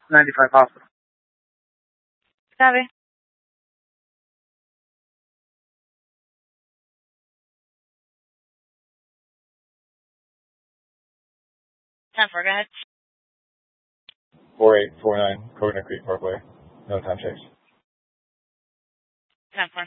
95 Hospital. Copy. 10-4, go ahead. 4849 Coconut Creek Parkway. No time checks. 10-4.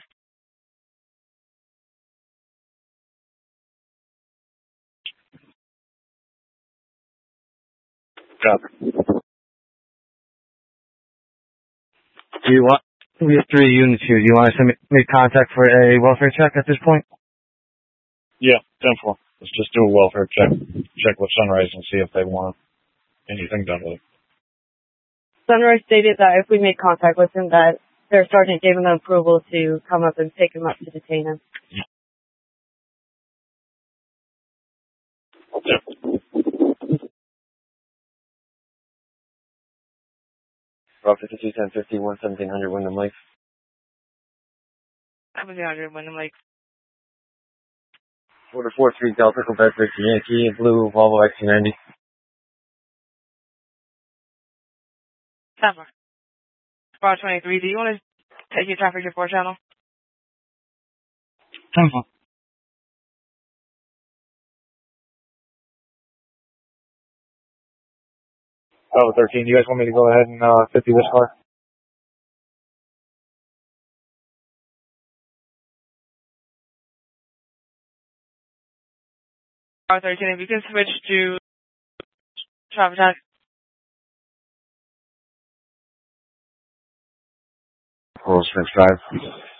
Do you want, we have 3 units here. Do you want us to make contact for a welfare check at this point? Yeah, 10-4. Let's just do a welfare check. Check with Sunrise and see if they want anything done with it. Sunrise stated that if we made contact with him, that their sergeant gave him the approval to come up and pick him up to detain him. Route 52, 1051, 1700, Wyndham Lakes. 1700, Wyndham Lakes. Order 43 Delta, Quebec, Victor Yankee, blue Volvo XC90. 10-4. Bar 23, do you want to take your traffic report channel? 10-4. Oh, 13. You guys want me to go ahead and 50 this car? Bar 13, if you can switch to traffic check. Coral Springs Drive.